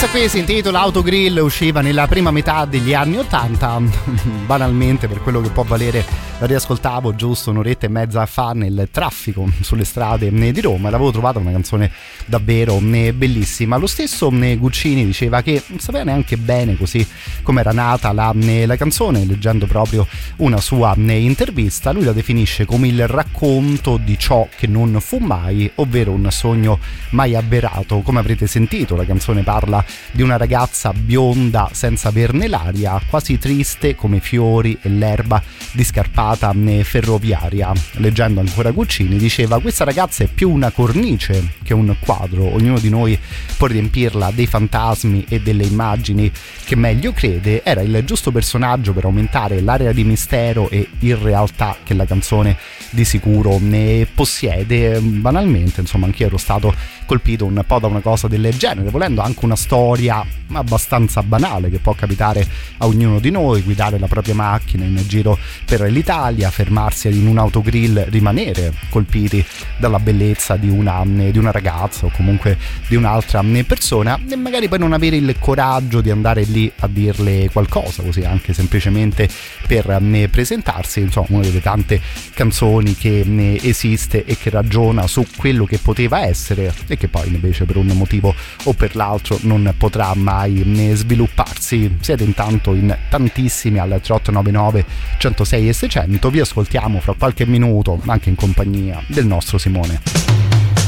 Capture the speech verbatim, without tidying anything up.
Questa qui si intitola Autogrill, usciva nella prima metà degli anni ottanta, banalmente per quello che può valere la riascoltavo giusto un'oretta e mezza fa nel traffico sulle strade di Roma, l'avevo trovata una canzone davvero bellissima. Lo stesso Guccini diceva che non sapeva neanche bene così come era nata la, la canzone, leggendo proprio una sua intervista. Lui la definisce come il racconto di ciò che non fu mai, ovvero un sogno mai avverato. Come avrete sentito, la canzone parla di una ragazza bionda senza averne l'aria, quasi triste come i fiori e l'erba di scarpata ferroviaria. Leggendo ancora Guccini diceva: questa ragazza è più una cornice che un quadro, ognuno di noi può riempirla dei fantasmi e delle immagini che meglio crede. Era il giusto personaggio per aumentare l'area di mistero e irrealtà che la canzone di sicuro ne possiede. Banalmente, insomma, anch'io ero stato colpito un po' da una cosa del genere, volendo anche una storia abbastanza banale che può capitare a ognuno di noi: guidare la propria macchina in giro per l'Italia, fermarsi in un autogrill, rimanere colpiti dalla bellezza di una, di una ragazza o comunque di un'altra persona e magari poi non avere il coraggio di andare lì a dirle qualcosa, così anche semplicemente per presentarsi. Insomma, una delle tante canzoni che esiste e che ragiona su quello che poteva essere e che poi invece per un motivo o per l'altro non potrà mai svilupparsi. Siete intanto in tantissimi al tre otto nove nove centosei e seicento. Vi ascoltiamo fra qualche minuto anche in compagnia del nostro Simone.